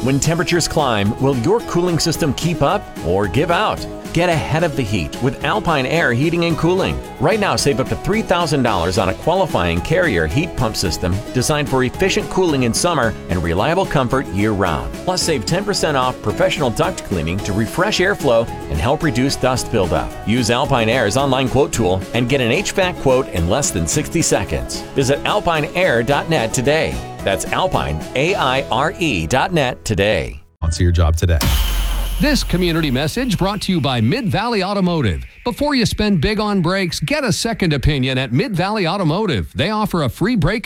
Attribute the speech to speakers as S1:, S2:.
S1: When temperatures climb, will your cooling system keep up or give out? Get ahead of the heat with Alpine Air Heating and Cooling. Right now, save up to $3,000 on a qualifying Carrier heat pump system designed for efficient cooling in summer and reliable comfort year-round. Plus, save 10% off professional duct cleaning to refresh airflow and help reduce dust buildup. Use Alpine Air's online quote tool and get an HVAC quote in less than 60 seconds. Visit alpineair.net today. That's alpineaire.net today.
S2: Answer your job today.
S3: This community message brought to you by Mid-Valley Automotive. Before you spend big on brakes, get a second opinion at Mid-Valley Automotive. They offer a free brake